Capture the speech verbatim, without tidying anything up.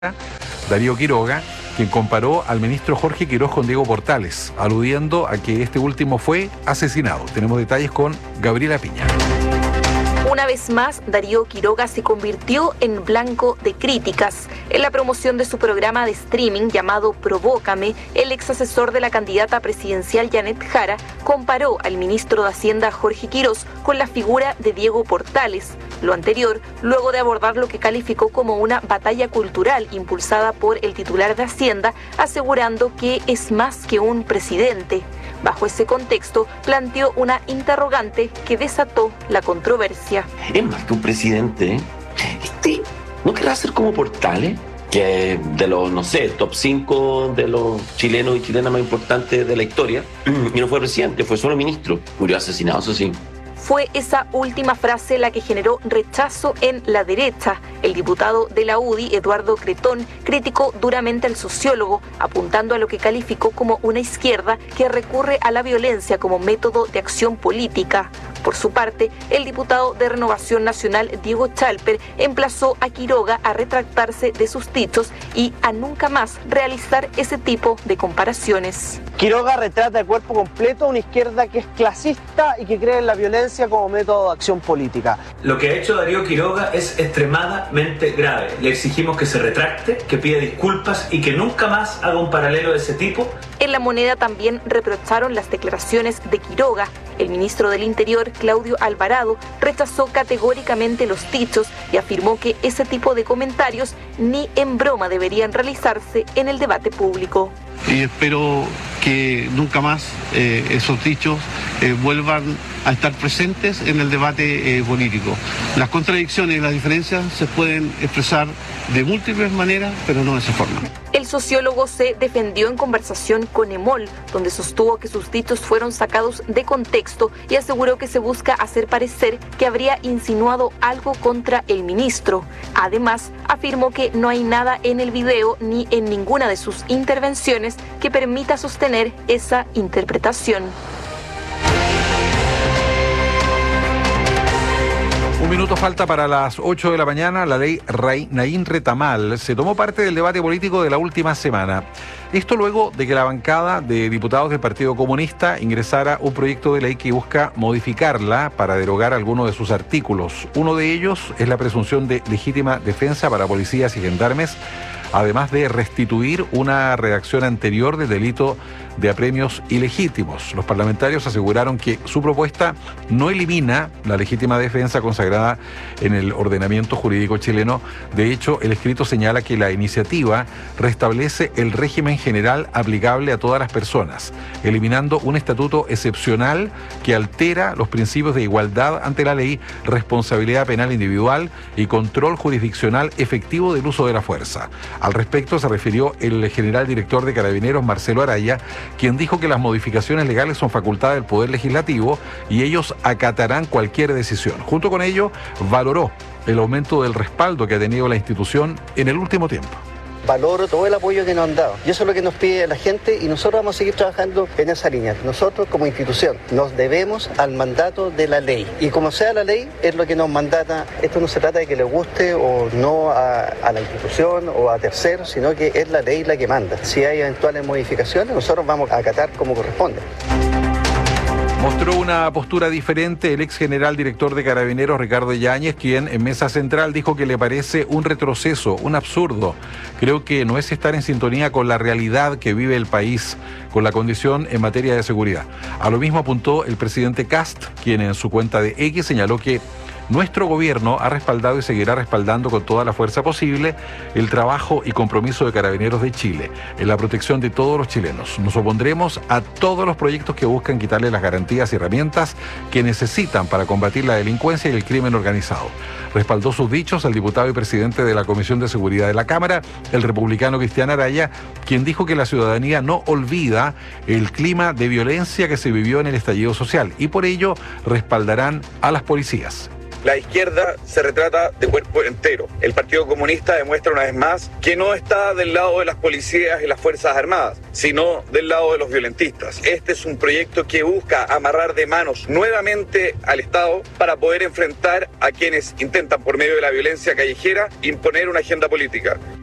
Darío Quiroga, quien comparó al ministro Jorge Quirós con Diego Portales, aludiendo a que este último fue asesinado. Tenemos detalles con Gabriela Piña. Una vez más, Darío Quiroga se convirtió en blanco de críticas. En la promoción de su programa de streaming llamado Provócame, el ex asesor de la candidata presidencial Janet Jara comparó al ministro de Hacienda Jorge Quirós con la figura de Diego Portales. Lo anterior, luego de abordar lo que calificó como una batalla cultural impulsada por el titular de Hacienda, asegurando que es más que un presidente. Bajo ese contexto, planteó una interrogante que desató la controversia. Es más que un presidente, ¿eh? Este, ¿no querrá ser como Portales? Que de los, no sé, top cinco de los chilenos y chilenas más importantes de la historia, y no fue presidente, fue solo ministro. Murió asesinado, eso sí. Fue esa última frase la que generó rechazo en la derecha. El diputado de la U D I, Eduardo Cretón, criticó duramente al sociólogo, apuntando a lo que calificó como una izquierda que recurre a la violencia como método de acción política. Por su parte, el diputado de Renovación Nacional, Diego Chalper, emplazó a Quiroga a retractarse de sus dichos y a nunca más realizar ese tipo de comparaciones. Quiroga retrata de cuerpo completo una izquierda que es clasista y que cree en la violencia como método de acción política. Lo que ha hecho Darío Quiroga es extremadamente grave. Le exigimos que se retracte, que pida disculpas y que nunca más haga un paralelo de ese tipo. En La Moneda también reprocharon las declaraciones de Quiroga. El ministro del Interior, Claudio Alvarado, rechazó categóricamente los dichos y afirmó que ese tipo de comentarios ni en broma deberían realizarse en el debate público. Y espero que nunca más eh, esos dichos eh, vuelvan a estar presentes en el debate eh, político. Las contradicciones y las diferencias se pueden expresar de múltiples maneras, pero no de esa forma. El sociólogo se defendió en conversación con Emol, donde sostuvo que sus dichos fueron sacados de contexto y aseguró que se busca hacer parecer que habría insinuado algo contra el ministro. Además, afirmó que no hay nada en el video ni en ninguna de sus intervenciones que permita sostener esa interpretación. Un minuto falta para las ocho de la mañana. La ley Naín Retamal se tomó parte del debate político de la última semana. Esto luego de que la bancada de diputados del Partido Comunista ingresara un proyecto de ley que busca modificarla para derogar algunos de sus artículos. Uno de ellos es la presunción de legítima defensa para policías y gendarmes, además de restituir una redacción anterior del delito de apremios ilegítimos. Los parlamentarios aseguraron que su propuesta no elimina la legítima defensa consagrada en el ordenamiento jurídico chileno. De hecho, el escrito señala que la iniciativa restablece el régimen general aplicable a todas las personas, eliminando un estatuto excepcional que altera los principios de igualdad ante la ley, responsabilidad penal individual y control jurisdiccional efectivo del uso de la fuerza. Al respecto se refirió el general director de Carabineros, Marcelo Araya, quien dijo que las modificaciones legales son facultad del Poder Legislativo y ellos acatarán cualquier decisión. Junto con ello, valoró el aumento del respaldo que ha tenido la institución en el último tiempo. Valoro todo el apoyo que nos han dado. Y eso es lo que nos pide la gente y nosotros vamos a seguir trabajando en esa línea. Nosotros como institución nos debemos al mandato de la ley. Y como sea la ley, es lo que nos mandata. Esto no se trata de que le guste o no a, a la institución o a terceros, sino que es la ley la que manda. Si hay eventuales modificaciones, nosotros vamos a acatar como corresponde. Mostró una postura diferente el ex general director de Carabineros, Ricardo Yáñez, quien en Mesa Central dijo que le parece un retroceso, un absurdo. Creo que no es estar en sintonía con la realidad que vive el país, con la condición en materia de seguridad. A lo mismo apuntó el presidente Kast, quien en su cuenta de X señaló que nuestro gobierno ha respaldado y seguirá respaldando con toda la fuerza posible el trabajo y compromiso de Carabineros de Chile en la protección de todos los chilenos. Nos opondremos a todos los proyectos que buscan quitarle las garantías y herramientas que necesitan para combatir la delincuencia y el crimen organizado. Respaldó sus dichos al diputado y presidente de la Comisión de Seguridad de la Cámara, el republicano Cristian Araya, quien dijo que la ciudadanía no olvida el clima de violencia que se vivió en el estallido social y por ello respaldarán a las policías. La izquierda se retrata de cuerpo entero. El Partido Comunista demuestra una vez más que no está del lado de las policías y las Fuerzas Armadas, sino del lado de los violentistas. Este es un proyecto que busca amarrar de manos nuevamente al Estado para poder enfrentar a quienes intentan, por medio de la violencia callejera, imponer una agenda política.